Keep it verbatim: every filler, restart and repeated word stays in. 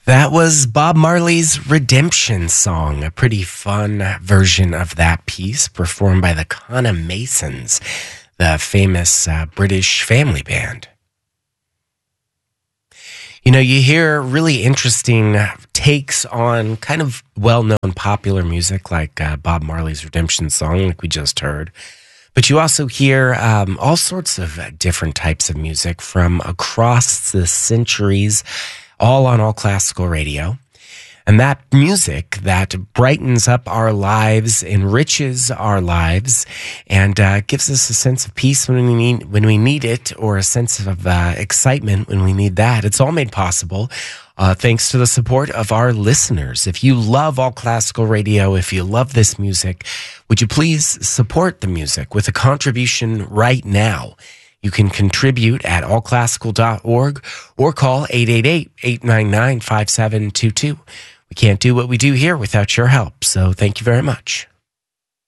That was Bob Marley's Redemption Song, a pretty fun version of that piece performed by the Conamasons, the famous uh, British family band. You know, you hear really interesting takes on kind of well-known popular music like uh, Bob Marley's Redemption Song, like we just heard. But you also hear um, all sorts of different types of music from across the centuries, all on All Classical Radio. And that music that brightens up our lives, enriches our lives, and uh, gives us a sense of peace when we need when we need it, or a sense of uh, excitement when we need that. It's all made possible uh, thanks to the support of our listeners. If you love All Classical Radio, if you love this music, would you please support the music with a contribution right now? You can contribute at all classical dot org or call eight eight eight, eight nine nine, five seven two two. We can't do what we do here without your help, so thank you very much.